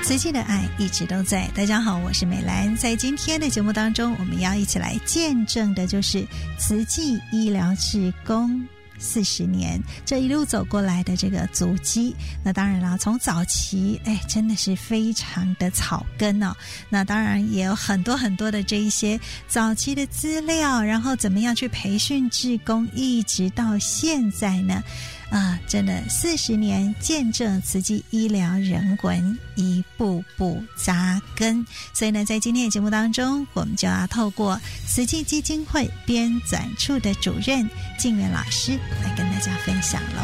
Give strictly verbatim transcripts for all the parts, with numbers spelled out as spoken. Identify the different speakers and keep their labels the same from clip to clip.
Speaker 1: 慈济的爱一直都在。大家好，我是美兰。在今天的节目当中，我们要一起来见证的就是慈济医疗志工四十年这一路走过来的这个足迹。那当然啦，从早期哎真的是非常的草根哦。那当然也有很多很多的这一些早期的资料，然后怎么样去培训志工，一直到现在呢啊，真的四十年见证慈济医疗人文一步步扎根。所以呢，在今天的节目当中，我们就要透过慈济基金会编纂处的主任静远老师来跟大家分享咯。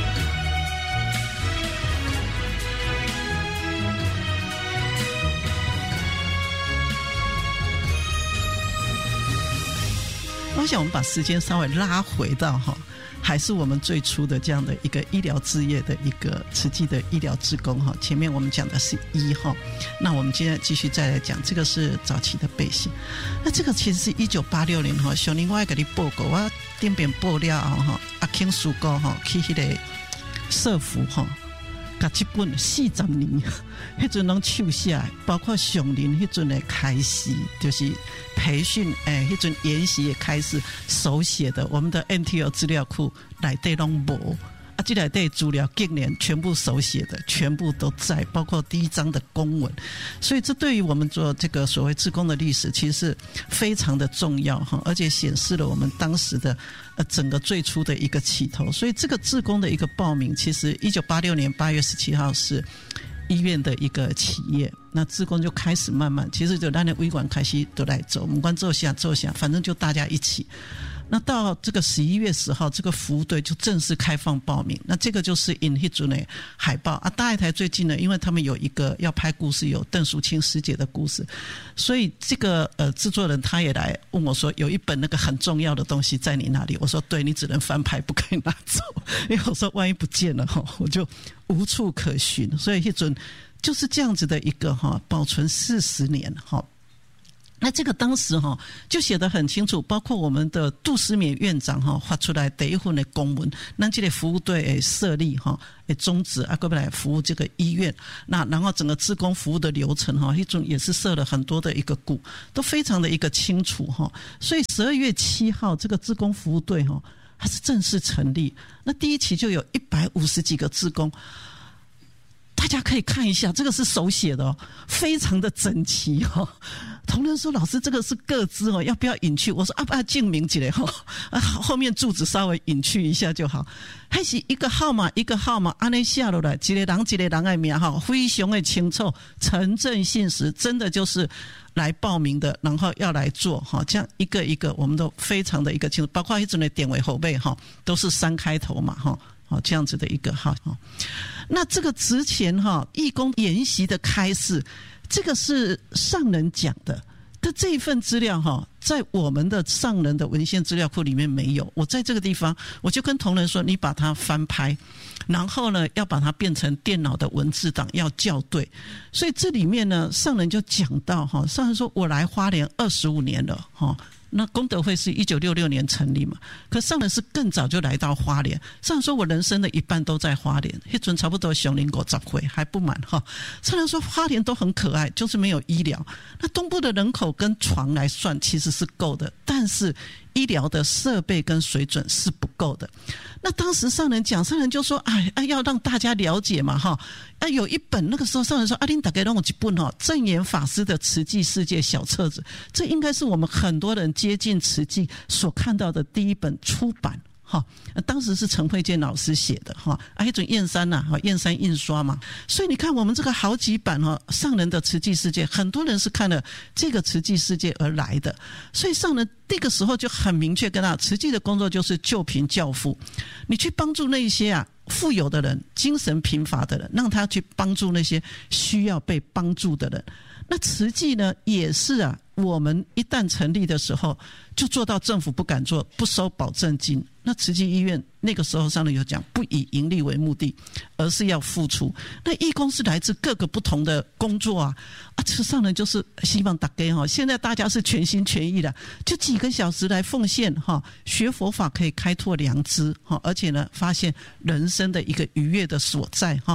Speaker 2: 我想我们把时间稍微拉回到哈。还是我们最初的这样的一个医疗志业的一个慈济的医疗志工哈，前面我们讲的是医哈，那我们今天继续再来讲，这个是早期的背景。那这个其实是一九八六年哈，小林我也给你报告，我顶边报了哈，阿庆叔哥哈去迄个社福哈，甲这本四十年，迄阵拢手下来，包括上林迄阵的开始，就是培训诶，迄阵研习也开始手写的，我们的 N T L 资料库内底拢无啊，这内底资料竟然全部手写的，全部都在，包括第一章的公文，所以这对于我们做这个所谓志工的历史，其实是非常的重要哈，而且显示了我们当时的呃整个最初的一个起头。所以这个志工的一个报名，其实一九八六年八月十七号是医院的一个企业，那志工就开始慢慢，其实就咱的委员开始都来走，我们管做下做下，反正就大家一起。那到这个十一月十号，这个服务队就正式开放报名。那这个就是因迄阵的海报啊，大爱台最近呢，因为他们有一个要拍故事，有邓淑清师姐的故事，所以这个呃制作人他也来问我说，有一本那个很重要的东西在你那里？我说对，你只能翻拍，不可以拿走，因为我说万一不见了哈，我就无处可寻。所以迄阵就是这样子的一个哈，保存四十年哈。那这个当时哈就写得很清楚，包括我们的杜思勉院长哈发出来第一份的公文，那这个服务队诶设立哈诶宗旨啊，过来服务这个医院。那然后整个志工服务的流程哈，一种也是设了很多的一个股，都非常的一个清楚哈。所以十二月七号这个志工服务队哈，它是正式成立。那第一期就有一百五十几个志工。大家可以看一下，这个是手写的哦，非常的整齐哦。同仁说：“老师，这个是个资哦，要不要隐去？”我说：“啊，不要证明起来哈，啊，后面柱子稍微隐去一下就好。”还是一个号码一个号码，按那下落来，一个人一个人的名哈，非常的清楚，诚正信实，真的就是来报名的，然后要来做哈，这样一个一个，我们都非常的一个清楚，包括一种的典韦后背哈，都是三开头嘛哈。哦，这样子的一个哈，那这个之前哈，义工研习的开始，这个是上人讲的，但这一份资料哈，在我们的上人的文献资料库里面没有。我在这个地方，我就跟同仁说，你把它翻拍，然后呢，要把它变成电脑的文字档，要校对。所以这里面呢，上人就讲到哈，上人说我来花莲二十五年了哈。那功德会是一九六六年成立嘛？可上人是更早就来到花莲。上人说我人生的一半都在花莲，那阵差不多熊林国十岁还不满哈。上人说花莲都很可爱，就是没有医疗。那东部的人口跟床来算其实是够的，但是医疗的设备跟水准是不够的。那当时上人讲，上人就说：“哎，哎，要让大家了解嘛，哈，啊，有一本那个时候上人说，啊，恁大家让我一本哈，证严法师的慈济世界小册子，这应该是我们很多人接近慈济所看到的第一本出版。”哈，当时是陈慧健老师写的哈，啊，一种燕山呐，哈，燕山印刷嘛，所以你看我们这个好几版哈，上人的慈济世界，很多人是看了这个慈济世界而来的，所以上人那个时候就很明确跟他，慈济的工作就是救贫教富，你去帮助那些啊富有的人、精神贫乏的人，让他去帮助那些需要被帮助的人。那慈济呢，也是啊，我们一旦成立的时候，就做到政府不敢做，不收保证金。那慈济医院那个时候上面有讲，不以盈利为目的，而是要付出。那义工是来自各个不同的工作啊，啊，这上人就是希望大家哈，现在大家是全心全意的，就几个小时来奉献哈，学佛法可以开拓良知哈，而且呢，发现人生的一个愉悦的所在哈。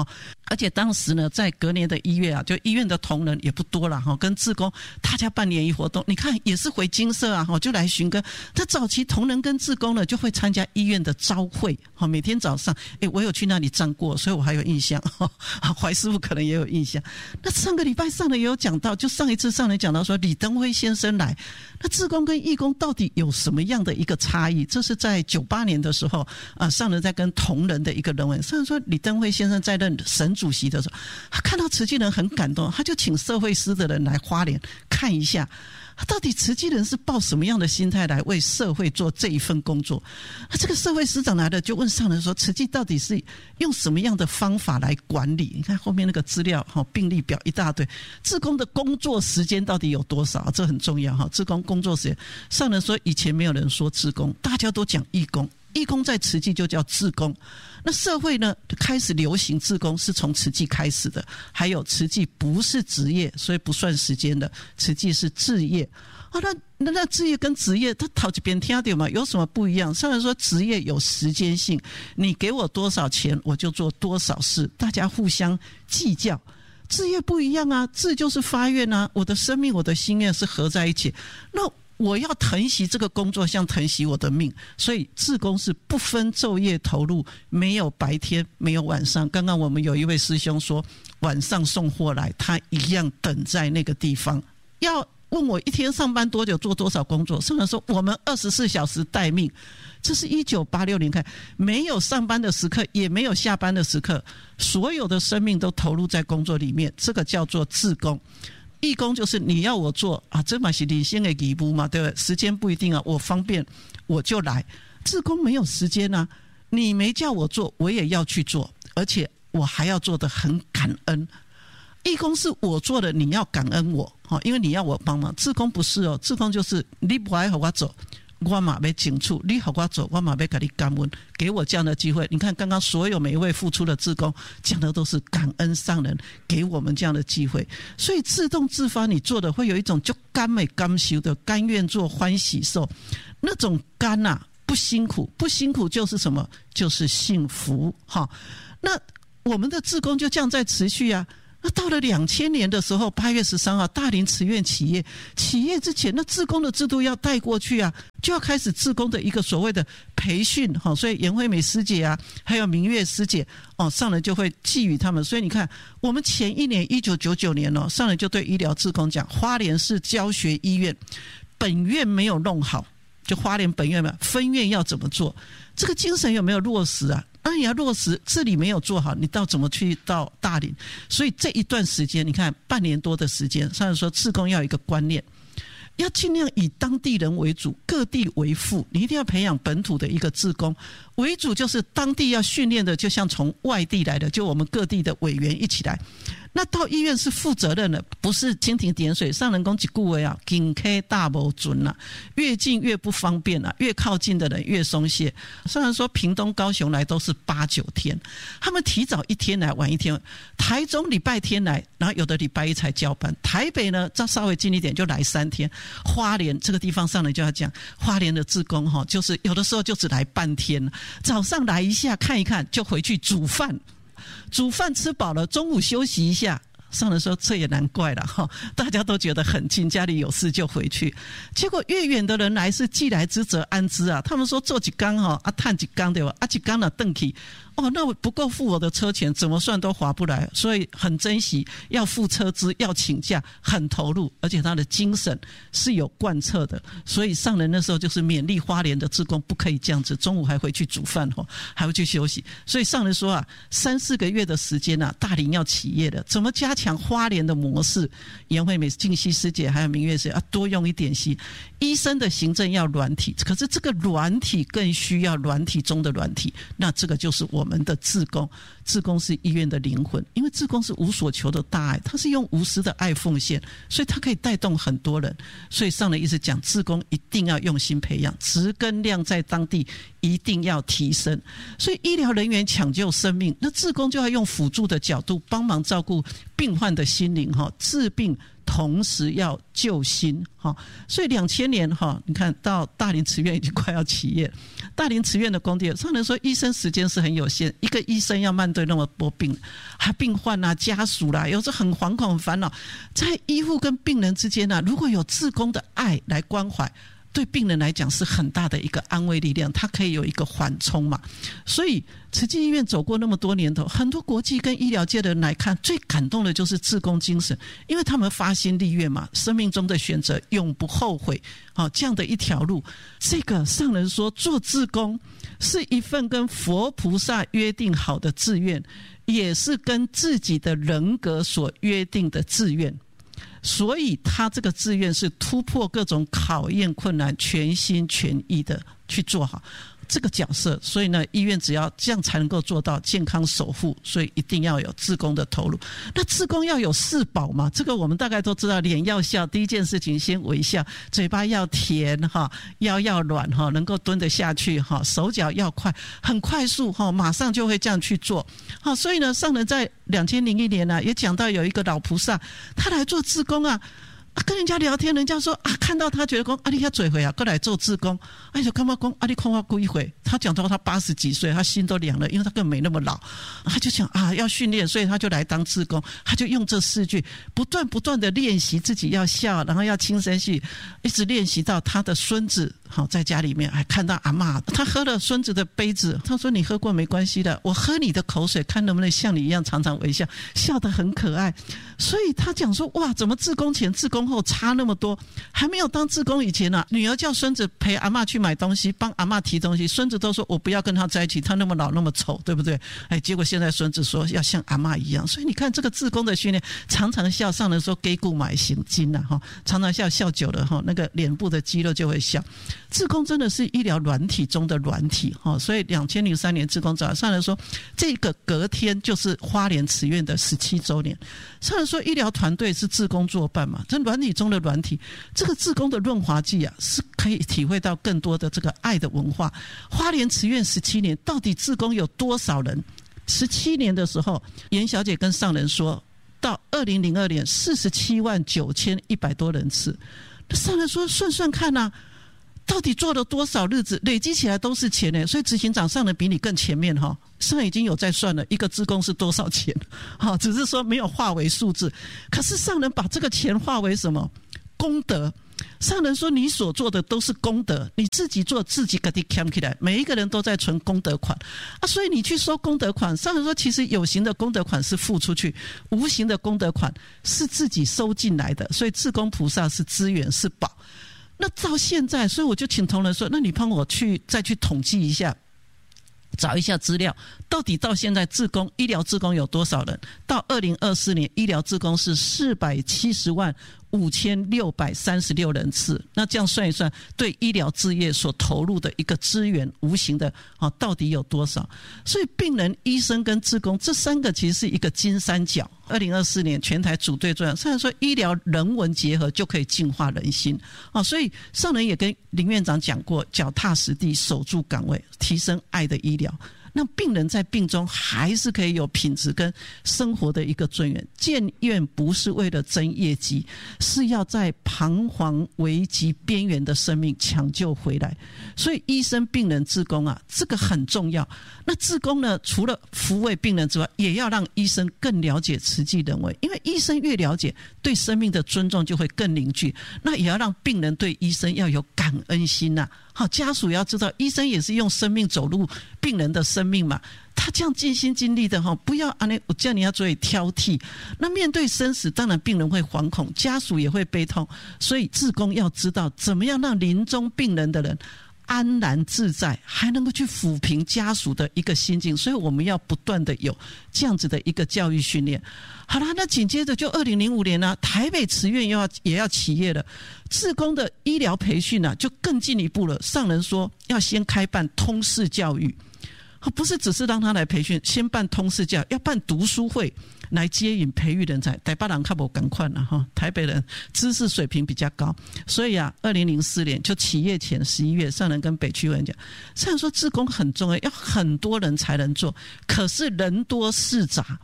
Speaker 2: 而且当时呢，在隔年的一月啊，就医院的同仁也不多了哈，跟志工大家办联谊活动，你看也是回金社啊，就来寻根。他早期同仁跟志工呢，就会参加医院的朝会，每天早上，哎，我有去那里站过，所以我还有印象。怀师傅可能也有印象。那上个礼拜上人也有讲到，就上一次上人讲到说，李登辉先生来，那志工跟义工到底有什么样的一个差异？这是在九八年的时候，啊，上人在跟同仁的一个人文，上人说李登辉先生在任省主席的时候，他看到慈济人很感动，他就请社会司的人来花莲看一下，到底慈济人是抱什么样的心态来为社会做这一份工作。那这个社会司长来了，就问上人说，慈济到底是用什么样的方法来管理？你看后面那个资料，病历表一大堆，志工的工作时间到底有多少？这很重要。志工工作时间，上人说以前没有人说志工，大家都讲义工，义工在慈济就叫志工。那社会呢开始流行志工是从慈济开始的，还有慈济不是职业，所以不算时间的，慈济是志业。啊，那那那志业跟职业，他讨几遍听到嘛？有什么不一样？上人说职业有时间性，你给我多少钱，我就做多少事，大家互相计较。志业不一样啊，志就是发愿啊，我的生命、我的心愿是合在一起。那我要疼惜这个工作，像疼惜我的命，所以志工是不分昼夜投入，没有白天，没有晚上。刚刚我们有一位师兄说，晚上送货来，他一样等在那个地方。要问我一天上班多久，做多少工作？上人说我们二十四小时待命。这是一九八六年开，没有上班的时刻，也没有下班的时刻，所有的生命都投入在工作里面，这个叫做志工。义工就是你要我做啊，这嘛是理性的义务嘛，对不对？时间不一定啊，我方便我就来。志工没有时间啊，你没叫我做，我也要去做，而且我还要做得很感恩。义工是我做的，你要感恩我，因为你要我帮忙。志工不是哦，志工就是你不爱和我走，我嘛要清楚，你和我走，我嘛要给你感恩，给我这样的机会。你看刚刚所有每一位付出的志工讲的都是感恩上人给我们这样的机会，所以自动自发你做的会有一种就甘美甘修的甘愿做欢喜受，那种甘啊不辛苦，不辛苦就是什么？就是幸福哈。那我们的志工就这样在持续啊。那到了两千年的时候，八月十三号，大林慈院企业企业之前，那志工的制度要带过去啊，就要开始志工的一个所谓的培训哈。所以颜惠美师姐啊，还有明月师姐哦，上人就会寄予他们。所以你看，我们前一年一九九九年哦，上人就对医疗志工讲，花莲市教学医院本院没有弄好，就花莲本院嘛，分院要怎么做？这个精神有没有落实啊？那你要落实，这里没有做好，你到怎么去到大林？所以这一段时间，你看半年多的时间，上人说志工要有一个观念，要尽量以当地人为主，各地为副，你一定要培养本土的一个志工为主，就是当地要训练的，就像从外地来的，就我们各地的委员一起来。那到医院是负责任的，不是蜻蜓点水。上人讲一句话啊，近客大无准啊，越近越不方便啊，越靠近的人越松懈。上人说，屏东、高雄来都是八九天，他们提早一天来，晚一天。台中礼拜天来，然后有的礼拜一才交班。台北呢，再稍微近一点就来三天。花莲这个地方上人就要讲，花莲的志工哈，就是有的时候就只来半天，早上来一下看一看，就回去煮饭。煮饭吃饱了，中午休息一下。上人说这也难怪了哈，大家都觉得很近，家里有事就回去。结果越远的人来是既来之则安之啊。他们说做几缸哈，啊探几缸对吧？啊几缸了邓起。哦，那我不够付我的车钱，怎么算都划不来，所以很珍惜，要付车资，要请假，很投入，而且他的精神是有贯彻的。所以上人那时候就是勉励花莲的志工不可以这样子，中午还回去煮饭哦，还会去休息。所以上人说啊，三四个月的时间啊，大林要起业的，怎么加强花莲的模式？颜惠美、静熙师姐还有明月师姐啊，多用一点心。医生的行政要软体，可是这个软体更需要软体中的软体，那这个就是我们的志工。志工是医院的灵魂，因为志工是无所求的大爱，他是用无私的爱奉献，所以他可以带动很多人。所以上人一直讲，志工一定要用心培养，质跟量在当地一定要提升。所以医疗人员抢救生命，那志工就要用辅助的角度帮忙照顾病患的心灵，治病同时要救心。所以两千年你看到大林慈院已经快要起业，大林慈院的工地上人说医生时间是很有限，一个医生要面对那么多病，还病患啊家属啦，有时候很惶恐很烦恼，在医护跟病人之间啊，如果有志工的爱来关怀，对病人来讲是很大的一个安慰力量，它可以有一个缓冲嘛。所以慈济医院走过那么多年头，很多国际跟医疗界的人来看，最感动的就是志工精神，因为他们发心立愿嘛，生命中的选择永不后悔，好，这样的一条路。这个上人说做志工是一份跟佛菩萨约定好的志愿，也是跟自己的人格所约定的志愿，所以他这个志愿是突破各种考验困难，全心全意的去做好这个角色。所以呢，医院只要这样才能够做到健康守护，所以一定要有志工的投入。那志工要有四宝嘛，这个我们大概都知道，脸要笑，第一件事情先微笑，嘴巴要甜，腰要软，能够蹲得下去，手脚要快，很快速，马上就会这样去做。所以呢，上人在两千零一年啊，也讲到有一个老菩萨，他来做志工啊，啊，跟人家聊天，人家说啊，看到他觉得说啊，你遐嘴回啊，过来做志工，哎，就干嘛讲啊，你看我几回？他讲到他八十几岁，他心都凉了，因为他根本没那么老，他就想啊，要训练，所以他就来当志工，他就用这四句不断不断的练习自己要笑，然后要轻声细语，一直练习到他的孙子好在家里面还看到阿嬷，他喝了孙子的杯子，他说你喝过没关系的，我喝你的口水，看能不能像你一样常常微笑，笑得很可爱。所以他讲说哇，怎么志工前志工后差那么多？还没有当志工以前啊，女儿叫孙子陪阿嬷去买东西，帮阿嬷提东西，孙子都说我不要跟他在一起，他那么老那么丑，对不对？哎，结果现在孙子说要像阿嬷一样。所以你看这个志工的训练，常常笑，上人说给骨买行筋啊，常常笑，笑久了那个脸部的肌肉就会笑。志工真的是医疗软体中的软体，所以两千零三年志工早上人说，这个隔天就是花莲慈院的十七周年。上人说医疗团队是志工作伴嘛，这软体中的软体，这个志工的润滑剂啊，是可以体会到更多的这个爱的文化。花莲慈院十七年，到底志工有多少人？十七年的时候，严小姐跟上人说到二零零二年四十七万九千一百多人次。上人说算算看啊，到底做了多少日子，累积起来都是钱呢。所以执行长上人比你更前面哈，上人已经有在算了，一个志工是多少钱，好，只是说没有化为数字。可是上人把这个钱化为什么？功德。上人说你所做的都是功德，你自己做自己给你扛起来，每一个人都在存功德款啊，所以你去收功德款。上人说其实有形的功德款是付出去，无形的功德款是自己收进来的，所以志工菩萨是资源是宝。那到现在，所以我就请同仁说，那你帮我去再去统计一下，找一下资料，到底到现在志工医疗志工有多少人？到二零二四年医疗志工是四百七十万五千六百三十六人次。那这样算一算，对医疗事业所投入的一个资源无形的、啊、到底有多少？所以病人、医生跟志工这三个其实是一个金三角。二零二四年全台组队作战，虽然说医疗人文结合就可以净化人心、啊、所以上人也跟林院长讲过，脚踏实地守住岗位，提升爱的医疗，那病人在病中还是可以有品质跟生活的一个尊严。建院不是为了争业绩，是要在彷徨危急边缘的生命抢救回来。所以医生、病人、志工啊，这个很重要。那志工呢，除了抚慰病人之外，也要让医生更了解慈济人为，因为医生越了解，对生命的尊重就会更凝聚。那也要让病人对医生要有感恩心啊。好，家属要知道，医生也是用生命走入病人的生命嘛，他这样尽心尽力的，不要我叫你要做挑剔。那面对生死，当然病人会惶恐，家属也会悲痛，所以志工要知道怎么样让临终病人的人安然自在，还能够去抚平家属的一个心境。所以我们要不断的有这样子的一个教育训练。好了，那紧接着就二零零五年呢、啊，台北慈院又要也要起业了，志工的医疗培训啊就更进一步了。上人说要先开办通识教育，不是只是让他来培训，先办通识教育，要办读书会来接引培育人才。台北人较没同款啦哈，台北人知识水平比较高，所以啊，二零零四年就起业前十一月，上人跟北区人讲，上人说志工很重要，要很多人才能做，可是人多势杂。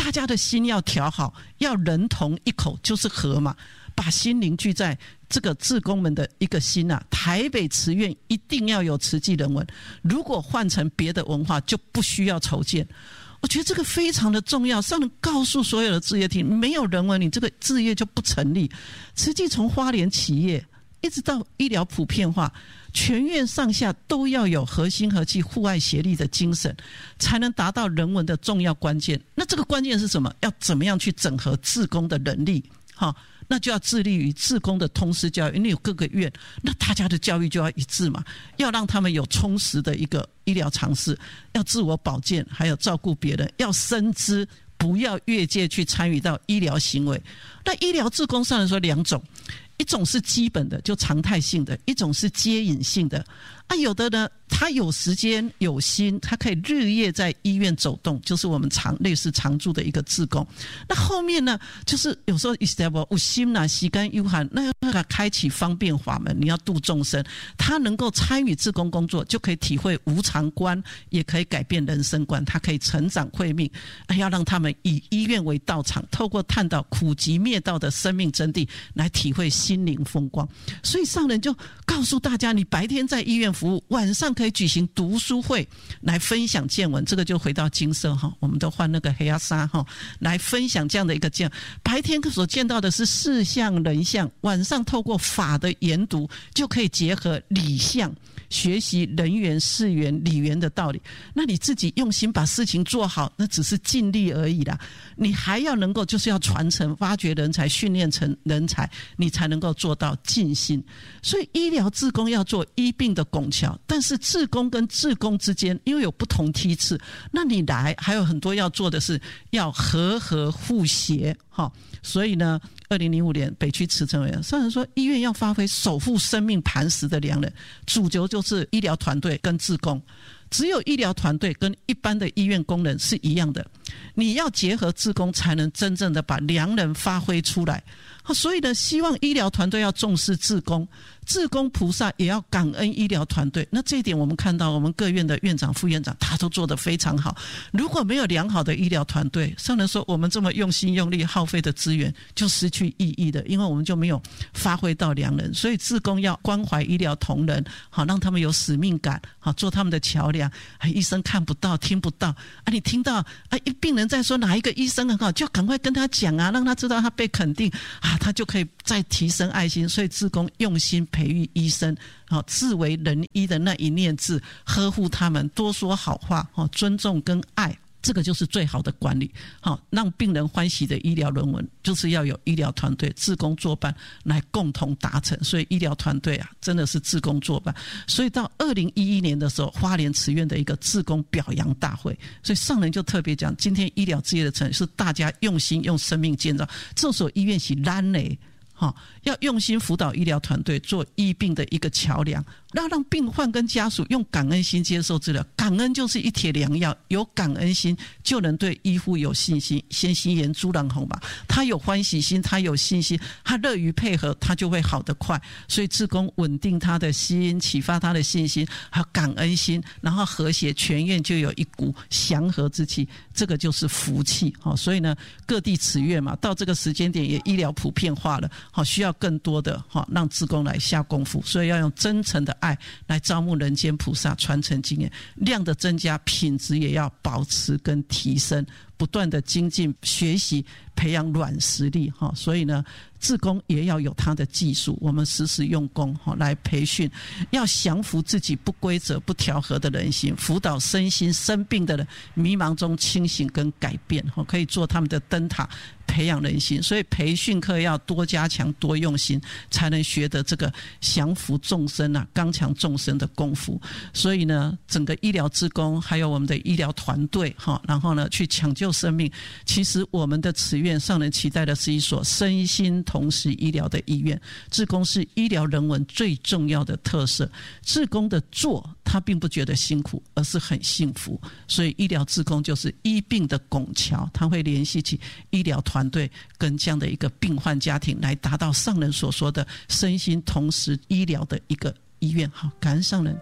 Speaker 2: 大家的心要调好，要人同一口，就是和嘛，把心凝聚在这个志工们的一个心啊。台北慈院一定要有慈济人文，如果换成别的文化就不需要筹建。我觉得这个非常的重要，上人告诉所有的志业体，没有人文，你这个志业就不成立。慈济从花莲企业一直到医疗普遍化，全院上下都要有和心和气、互爱协力的精神，才能达到人文的重要关键。那这个关键是什么？要怎么样去整合志工的人力？好，那就要致力于志工的通识教育，因为有各个院，那大家的教育就要一致嘛，要让他们有充实的一个医疗常识，要自我保健，还有照顾别人，要深知不要越界去参与到医疗行为。那医疗志工上来说两种，一种是基本的，就常态性的，一种是接引性的啊。有的呢，他有时间有心，他可以日夜在医院走动，就是我们常类似常驻的一个志工。那后面呢，就是有时候有心啊，时间有限，那要开启方便法门，你要度众生，他能够参与志工工作，就可以体会无常观，也可以改变人生观，他可以成长慧命。要让他们以医院为道场，透过探讨苦集灭道的生命真谛，来体会心灵风光。所以上人就告诉大家，你白天在医院服务，晚上可以举行读书会来分享见闻。这个就回到金色哈，我们都换那个黑压纱哈，来分享这样的一个见。白天所见到的是事相人相，晚上透过法的研读，就可以结合理相，学习人缘、事缘、理缘的道理。那你自己用心把事情做好，那只是尽力而已啦。你还要能够就是要传承、发掘人才、训练成人才，你才能够做到尽心。所以医疗志工要做医病的拱桥，但是志工跟志工之间因为有不同梯次，那你来还有很多要做的是要和和互协哈。所以呢，二零零五年北区慈诚委员上人说，医院要发挥守护生命磐石的良人，主轴就是医疗团队跟志工。只有医疗团队跟一般的医院工人是一样的，你要结合志工，才能真正的把良人发挥出来。所以呢，希望医疗团队要重视志工，志工菩萨也要感恩医疗团队。那这一点我们看到我们各院的院长副院长他都做得非常好。如果没有良好的医疗团队，上人说我们这么用心用力耗费的资源就失去意义的，因为我们就没有发挥到良人。所以志工要关怀医疗同仁，好让他们有使命感，好做他们的桥梁。啊，医生看不到听不到啊，你听到啊病人在说哪一个医生很好，就赶快跟他讲啊，让他知道他被肯定啊，他就可以再提升爱心。所以志工用心培育医生，哦，自为人医的那一念字，呵护他们，多说好话，哦，尊重跟爱，这个就是最好的管理。好，让病人欢喜的医疗人文，就是要有医疗团队志工作伴来共同达成。所以医疗团队啊，真的是志工作伴。所以到二零一一年的时候，花莲慈院的一个志工表扬大会，所以上人就特别讲，今天医疗事业的成是大家用心用生命建造。这所医院是咱的，要用心辅导医疗团队做医病的一个桥梁，要让病患跟家属用感恩心接受治疗。感恩就是一帖良药，有感恩心就能对医护有信心。先心言朱郎红吧，他有欢喜心，他有信心，他乐于配合，他就会好得快。所以志工稳定他的心，启发他的信心，还有感恩心，然后和谐，全院就有一股祥和之气，这个就是福气。所以呢，各地慈院嘛，到这个时间点也医疗普遍化了，好，需要更多的哈让志工来下功夫，所以要用真诚的爱来招募人间菩萨，传承经验，量的增加，品质也要保持跟提升，不断的精进学习，培养软实力哈。所以呢，志工也要有他的技术，我们时时用功哈来培训，要降服自己不规则不调和的人心，辅导身心生病的人迷茫中清醒跟改变哈，可以做他们的灯塔，培养人心。所以培训课要多加强多用心，才能学得这个降服众生啊刚强众生的功夫。所以呢，整个医疗志工还有我们的医疗团队哈，然后呢去抢救生命。其实我们的慈院上人期待的是一所身心同时医疗的医院。志工是医疗人文最重要的特色，志工的做他并不觉得辛苦，而是很幸福。所以医疗志工就是医病的拱桥，他会联系起医疗团队跟这样的一个病患家庭，来达到上人所说的身心同时医疗的一个医院。好，感恩上人。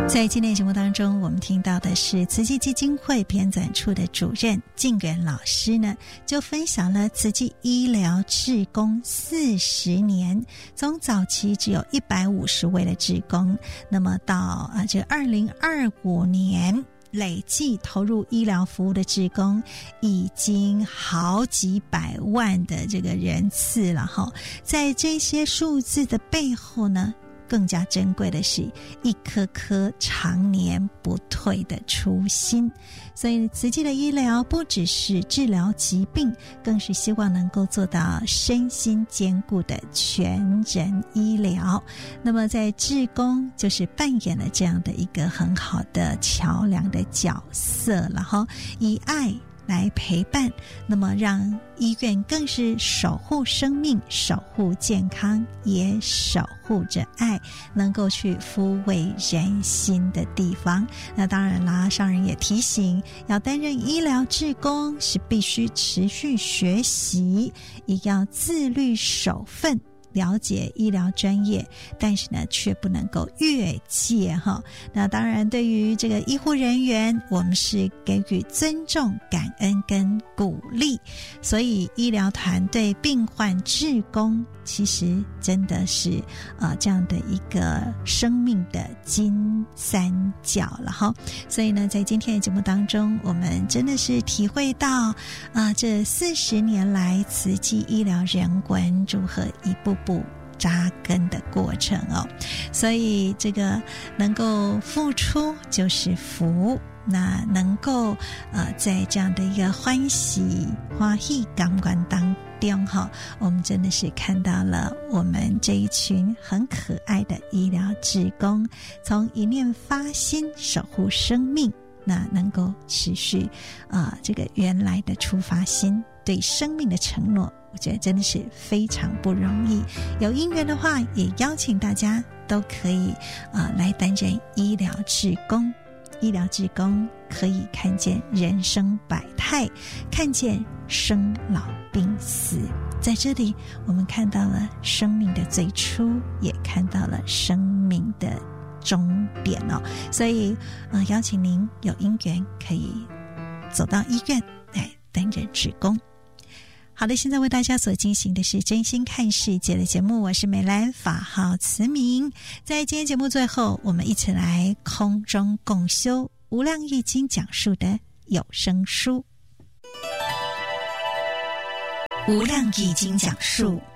Speaker 1: 在今天节目当中，我们听到的是慈济基金会编纂处的主任静远老师呢，就分享了慈济医疗志工四十年，从早期只有一百五十位的志工，那么到啊这二零二五年。累计投入医疗服务的志工已经好几百万的这个人次了哈，在这些数字的背后呢，更加珍贵的是一颗颗常年不退的初心。所以慈济的医疗不只是治疗疾病，更是希望能够做到身心兼顾的全人医疗。那么在志工就是扮演了这样的一个很好的桥梁的角色，然后以爱来陪伴，那么让医院更是守护生命，守护健康，也守护着爱，能够去抚慰人心的地方。那当然啦，上人也提醒，要担任医疗志工是必须持续学习，也要自律守分，了解医疗专业，但是呢却不能够越界哈。那当然对于这个医护人员，我们是给予尊重、感恩跟鼓励。所以医疗团队、病患、志工其实真的是呃这样的一个生命的金三角了哈。所以呢在今天的节目当中，我们真的是体会到啊、呃、这四十年来慈济医疗人文如何一步步扎根的过程哦。所以这个能够付出就是福，那能够呃在这样的一个欢喜欢喜感官当中哈，我们真的是看到了我们这一群很可爱的医疗志工，从一念发心守护生命，那能够持续呃这个原来的出发心，对生命的承诺，我觉得真的是非常不容易。有因缘的话，也邀请大家都可以呃来担任医疗志工。医疗志工可以看见人生百态，看见生老病死，在这里我们看到了生命的最初，也看到了生命的终点哦。所以呃邀请您有因缘可以走到医院来担任志工。好的，现在为大家所进行的是真心看世界的节目，我是美兰，法号慈明。在今天节目最后，我们一起来空中共修无量易经讲述的有声书。无量易经讲述